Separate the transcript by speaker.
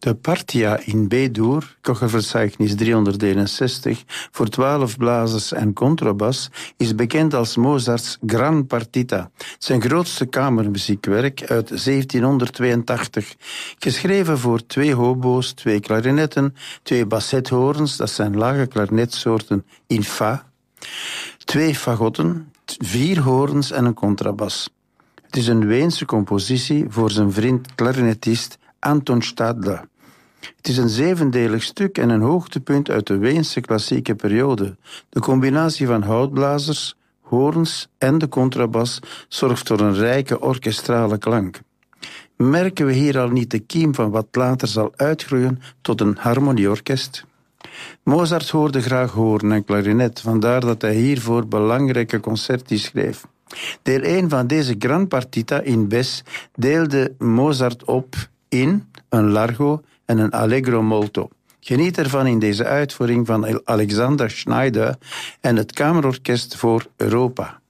Speaker 1: De Partia in B-dur, Kocherverzeichnis 361, voor 12 blazers en contrabas, is bekend als Mozarts Gran Partita, zijn grootste kamermuziekwerk uit 1782. Geschreven voor 2 hobo's, 2 klarinetten, 2 bassethoorns, dat zijn lage klarinetsoorten in fa, 2 fagotten, 4 hoorns en een contrabas. Het is een Weense compositie voor zijn vriend klarinetist Anton Stadler. Het is een 7-delig stuk en een hoogtepunt uit de Weense klassieke periode. De combinatie van houtblazers, hoorns en de contrabas zorgt voor een rijke orkestrale klank. Merken we hier al niet de kiem van wat later zal uitgroeien tot een harmonieorkest? Mozart hoorde graag hoorn en klarinet, vandaar dat hij hiervoor belangrijke concerti schreef. Deel 1 van deze Gran Partita in Bes deelde Mozart op in een largo en een allegro molto. Geniet ervan in deze uitvoering van Alexander Schneider en het Kamerorkest voor Europa.